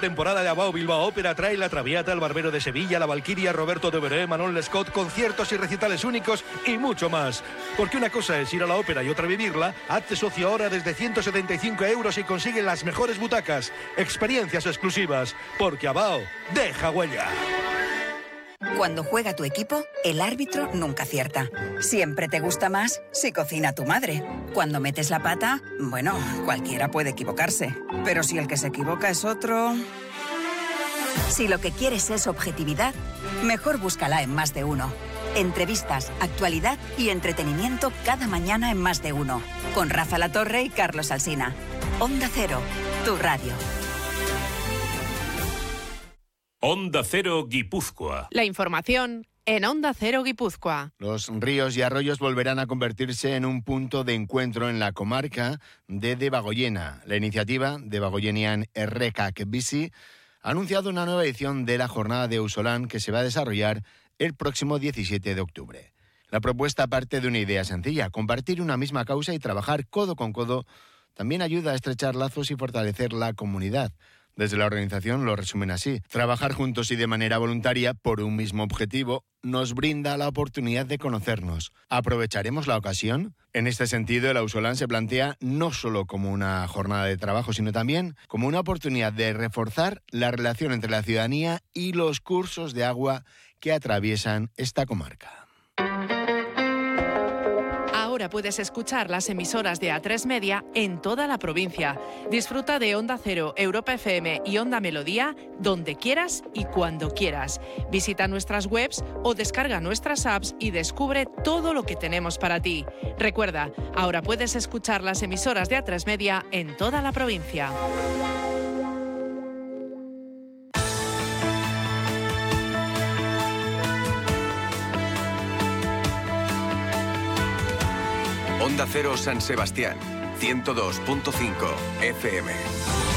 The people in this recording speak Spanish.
temporada de Abao Bilbao Ópera trae La Traviata, El Barbero de Sevilla, La Valquiria, Roberto Devereux, Manon Lescaut, conciertos y recitales únicos y mucho más. Porque una cosa es ir a la ópera y otra vivirla. Hazte socio ahora desde 175 € y consigue las mejores butacas. Experiencias exclusivas. Porque Abao deja huella. Cuando juega tu equipo, el árbitro nunca acierta. Siempre te gusta más si cocina tu madre. Cuando metes la pata, bueno, cualquiera puede equivocarse. Pero si el que se equivoca es otro... Si lo que quieres es objetividad, mejor búscala en Más de Uno. Entrevistas, actualidad y entretenimiento cada mañana en Más de Uno. Con Rafa Latorre y Carlos Alsina. Onda Cero, tu radio. Onda Cero Guipúzcoa. La información en Onda Cero Guipúzcoa. Los ríos y arroyos volverán a convertirse en un punto de encuentro en la comarca de Debagoiena. La iniciativa Debagoienian Errekak Bizi ha anunciado una nueva edición de la jornada de Auzolan que se va a desarrollar el próximo 17 de octubre. La propuesta parte de una idea sencilla: compartir una misma causa y trabajar codo con codo también ayuda a estrechar lazos y fortalecer la comunidad. Desde la organización lo resumen así: trabajar juntos y de manera voluntaria por un mismo objetivo nos brinda la oportunidad de conocernos. ¿Aprovecharemos la ocasión? En este sentido, el Auzolan se plantea no solo como una jornada de trabajo, sino también como una oportunidad de reforzar la relación entre la ciudadanía y los cursos de agua que atraviesan esta comarca. Ahora puedes escuchar las emisoras de A3 Media en toda la provincia. Disfruta de Onda Cero, Europa FM y Onda Melodía donde quieras y cuando quieras. Visita nuestras webs o descarga nuestras apps y descubre todo lo que tenemos para ti. Recuerda, ahora puedes escuchar las emisoras de A3 Media en toda la provincia. Onda Cero San Sebastián, 102.5 FM.